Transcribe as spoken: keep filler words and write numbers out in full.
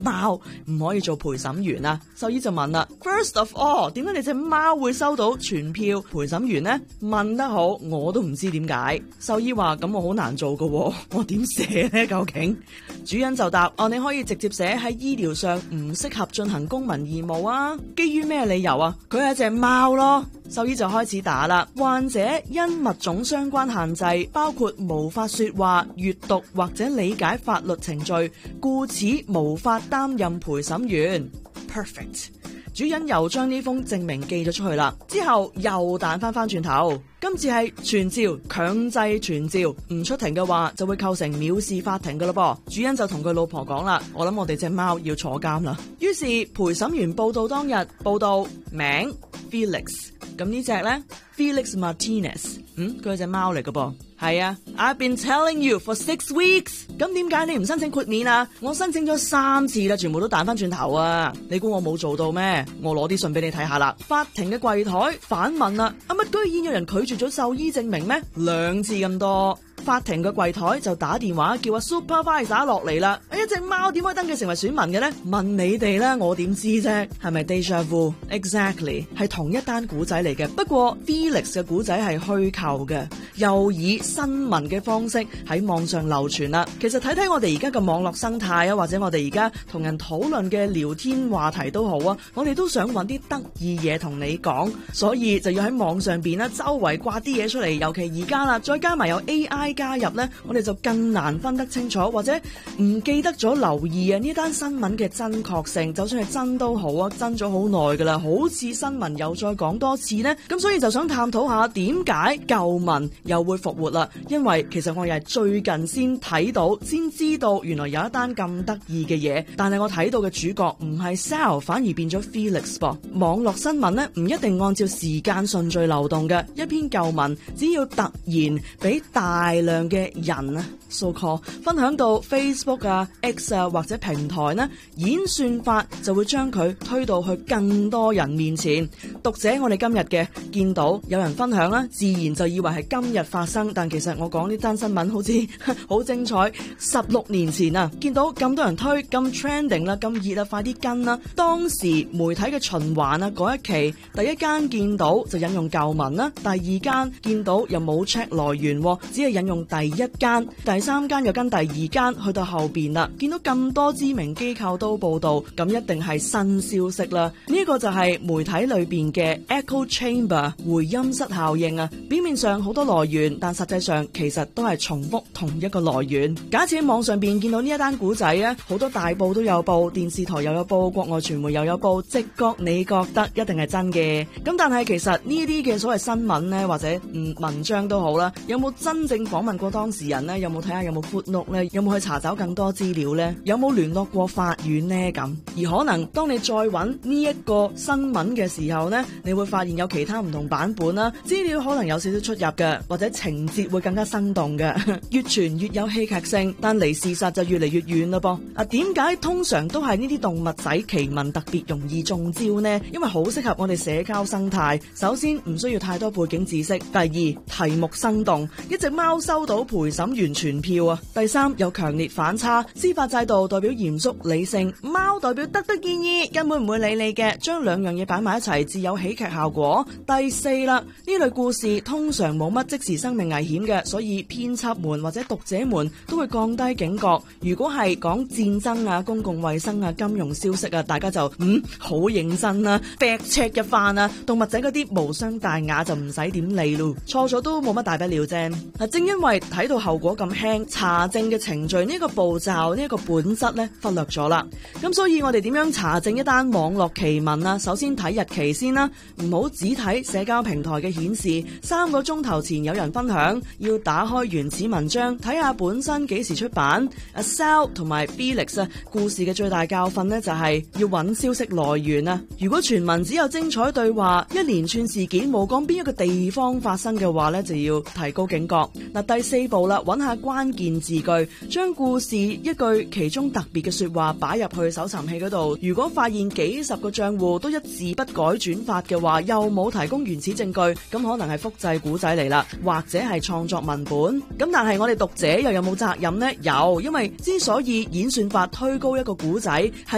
貓唔可以做陪審員啊？獸醫就問啦 ，First of all， 點解你隻貓會收到全票陪審員呢？問得好，我都唔知點解。獸醫話咁我好難做噶，我點寫呢？究竟？主人就答：哦，你可以直接寫喺醫療上唔適合進行公民義務啊。基於咩理由啊？佢係一隻貓咯。獸醫就開始打啦。患者因物種相關限制，包括無法說話、閱讀或者理解法律程序，故此無法擔任陪審員。Perfect。主人又將呢封證明寄咗出去啦，之後又彈翻翻轉頭，今次係傳召，強制傳召，唔出庭嘅話就會構成藐視法庭噶咯噃。主人就同佢老婆講啦，我諗我哋隻貓要坐監啦。於是陪審員報道當日報道名 Felix， 咁呢隻呢 Felix Martinez， 嗯，佢係隻貓嚟噶噃。係啊 ，I've been telling you for six weeks。咁點解你唔申請豁免啊？我申請咗三次啦，全部都彈翻轉頭啊！你估我冇做到咩？我攞啲信俾你睇下啦。法庭嘅櫃台反問啦，啊乜居然有人拒絕咗獸醫證明咩？兩次咁多。法庭嘅櫃台就打電話叫阿 supervisor 落嚟啦。一隻貓點可以登記成為選民嘅呢？問你哋啦，我點知啫？係咪 déjà vu？ Exactly， 係同一單古仔嚟嘅。不過 Felix 嘅古仔係虛構嘅，又以新聞嘅方式喺網上流傳啦。其實睇睇我哋而家嘅網絡生態啊，或者我哋而家同人討論嘅聊天話題都好啊，我哋都想揾啲得意嘢同你講，所以就要喺網上邊啦，周圍掛啲嘢出嚟。尤其而家啦，再加埋有 A I 加入呢，我哋就更難分得清楚，或者唔記得咗留意啊呢單新聞嘅真確性。就算係真都好啊，真咗好耐噶啦，好似新聞又再講多次呢。咁所以就想探討下點解舊聞又會復活啦。因為其實我又係最近先睇到，先知道原來有一單咁得意嘅嘢。但係我睇到嘅主角唔係 Sal， 反而變咗 Felix 噃。網絡新聞呢，唔一定按照時間順序流動嘅，一篇舊聞只要突然俾大量嘅人啊 so call 分享到 Facebook 啊 X 啊或者平台呢，演算法就會將佢推到去更多人面前。讀者我哋今日嘅見到有人分享啦，自然就以為係今日發生，但其實我講呢單新聞好似好精彩，十六年前啊，見到咁多人推，咁 trending 啦，咁熱啊，快啲跟啦。當時媒體嘅循環啊，嗰一期第一間見到就引用舊聞啦，第二間見到又冇 check 來源，只係引用第一間，第三間又跟第二間，去到後邊啦，見到咁多知名機構都報道，咁一定係新消息啦。呢、這個就係媒體裏邊嘅 echo chamber 回音室效應啊。表面上好多來源，但實際上其實都係重複同一個來源。假設喺網上邊見到呢一單古仔啊，好多大報都有報，電視台又有報，國外傳媒又有報，直覺你覺得一定係真嘅。咁但係其實呢啲嘅所謂新聞呢，或者嗯文章都好啦，有冇真正訪問過當事人呢？有冇睇下有冇 footnote 呢？有冇去查找更多資料呢？有冇聯絡過法院呢？咁而可能當你再揾呢一個新聞嘅時候呢，你會發現有其他唔同版本啦，資料可能有少少出入嘅，或者情節會更加生動嘅，越傳越有戲劇性，但離事實就越嚟越遠啦噃。啊，點解通常都係呢啲動物仔奇聞特別容易中招呢？因為好適合我哋社交生態。首先唔需要太多背景知識，第二題目生動，一隻貓收到陪審員全票啊。第三有強烈反差，司法制度代表嚴肅理性，貓代表得得意意，根本唔會理你嘅，將兩樣嘢擺埋一齊，自有喜劇效果。第四啦，呢類故事通常冇乜即時生命危險嘅，所以編輯們或者讀者們都會降低警覺。如果係講戰爭啊、公共衛生啊、金融消息啊，大家就嗯好認真啦 fact check 一番啊。動物仔嗰啲無傷大雅就唔使點理咯，錯咗都冇乜大不了啫。嗱，正因為睇到後果咁輕，查證嘅程序呢個步驟呢個本質咧忽略咗啦。咁所以我哋點樣查證一單網絡奇聞啊？首先睇日期先啦，唔好只睇社交平台嘅顯示，三個鐘頭前有人分享，要打開原始文章睇下本身幾時出版。阿 Sal 同埋 Felix 啊，故事嘅最大教訓呢，就係要揾消息來源啊。如果全文只有精彩對話，一連串事件冇講邊一個地方發生嘅話呢，就要提高警覺。嗱，第四步啦，揾下關鍵字句，將故事一句其中特別嘅說話擺入去搜尋器嗰度。如果發現幾十個賬戶都一字不改轉發嘅話，又冇提供原始證據，咁可能係複製古仔嚟啦，或者係創作文本。咁但係我哋讀者又有冇責任呢？有，因為之所以演算法推高一個古仔，係